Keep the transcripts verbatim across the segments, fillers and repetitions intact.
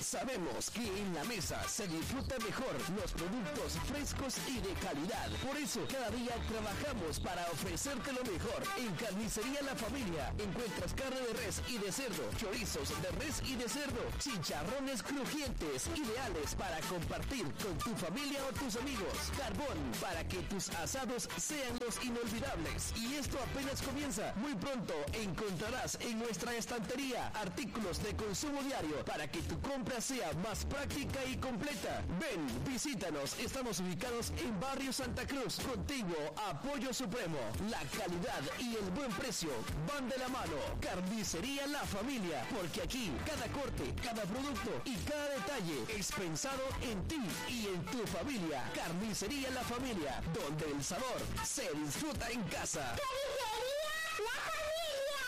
Sabemos que en la mesa se disfruta mejor los productos frescos y de calidad. Por eso, cada día trabajamos para ofrecerte lo mejor. En Carnicería La Familia encuentras carne de res y de cerdo, chorizos de res y de cerdo, chicharrones crujientes, ideales para compartir con tu familia o tus amigos. Carbón para que tus asados sean los inolvidables. Y esto apenas comienza. Muy pronto encontrarás en nuestra estantería artículos de consumo diario para que tu compra sea más práctica y completa. Ven, visítanos. Estamos ubicados en Barrio Santa Cruz. Contigo a Pollo Supremo. La calidad y el buen precio van de la mano. Carnicería La Familia, porque aquí cada corte, cada producto y cada detalle es pensado en ti y en tu familia. Carnicería La Familia, donde el sabor se disfruta en casa. ¡Carnicería La Familia!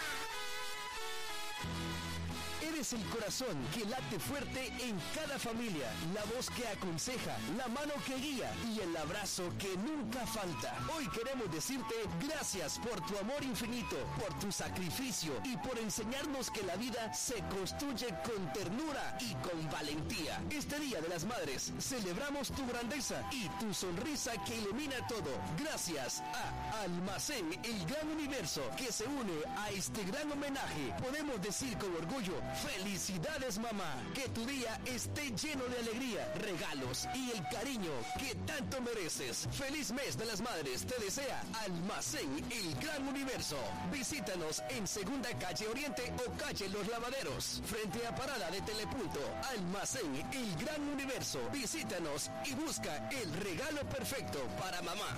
Eres el corazón que late fuerte en cada familia, la voz que aconseja, la mano que guía y el abrazo que nunca falta. Hoy queremos decirte gracias por tu amor infinito, por tu sacrificio y por enseñarnos que la vida se construye con ternura y con valentía. Este Día de las Madres celebramos tu grandeza y tu sonrisa que ilumina todo. Gracias a Almacén El Gran Universo, que se une a este gran homenaje. Podemos decir con orgullo: felicidades, mamá, que tu día esté lleno de alegría, regalos y el cariño que tanto mereces. Feliz mes de las madres te desea Almacén El Gran Universo. Visítanos en Segunda Calle Oriente o Calle Los Lavaderos, frente a Parada de Telepunto. Almacén El Gran Universo. Visítanos y busca el regalo perfecto para mamá.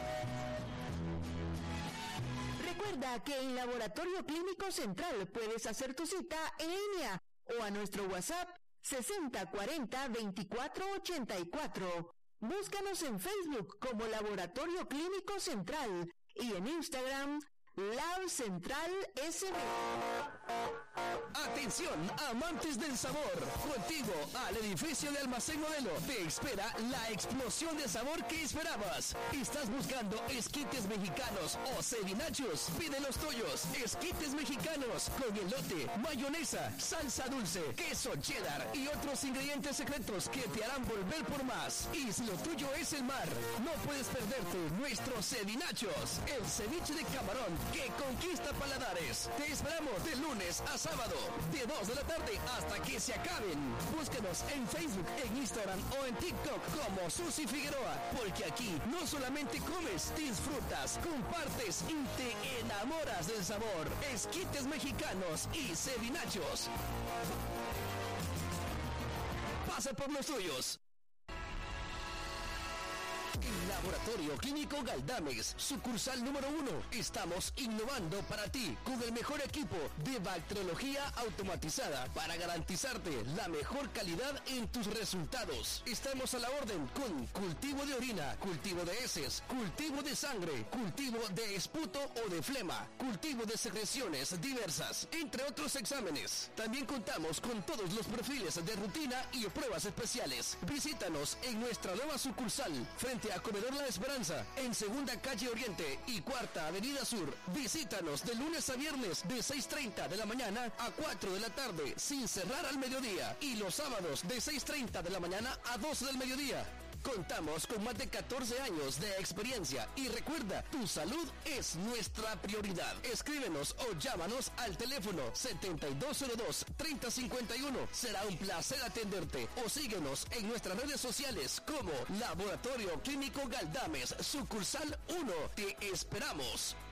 Recuerda que en Laboratorio Clínico Central puedes hacer tu cita en línea o a nuestro WhatsApp sesenta cuarenta veinticuatro ochenta y cuatro. Búscanos en Facebook como Laboratorio Clínico Central y en Instagram Lab Central S B. Atención, amantes del sabor. Contigo al edificio de Almacén Modelo. Te espera la explosión de sabor que esperabas. ¿Estás buscando esquites mexicanos o cevinachos? Pide los tuyos. Esquites mexicanos con elote, mayonesa, salsa dulce, queso cheddar y otros ingredientes secretos que te harán volver por más. Y si lo tuyo es el mar, no puedes perderte nuestros cevinachos. El ceviche de camarón que conquista paladares. Te esperamos de lunes a sábado, de dos de la tarde hasta que se acaben. Búsquenos en Facebook, en Instagram o en TikTok como Susi Figueroa, porque aquí no solamente comes, disfrutas, compartes y te enamoras del sabor. Esquites mexicanos y cevinachos. Pasa por los tuyos. Laboratorio Clínico Galdames, sucursal número uno. Estamos innovando para ti con el mejor equipo de bacteriología automatizada para garantizarte la mejor calidad en tus resultados. Estamos a la orden con cultivo de orina, cultivo de heces, cultivo de sangre, cultivo de esputo o de flema, cultivo de secreciones diversas, entre otros exámenes. También contamos con todos los perfiles de rutina y pruebas especiales. Visítanos en nuestra nueva sucursal frente a Comedor La Esperanza, en Segunda Calle Oriente y Cuarta Avenida Sur. Visítanos de lunes a viernes de seis treinta de la mañana a cuatro de la tarde, sin cerrar al mediodía. Y los sábados de seis treinta de la mañana a doce del mediodía. Contamos con más de catorce años de experiencia y recuerda, tu salud es nuestra prioridad. Escríbenos o llámanos al teléfono setenta y dos cero dos, treinta cincuenta y uno. Será un placer atenderte o síguenos en nuestras redes sociales como Laboratorio Clínico Galdames, sucursal uno. Te esperamos.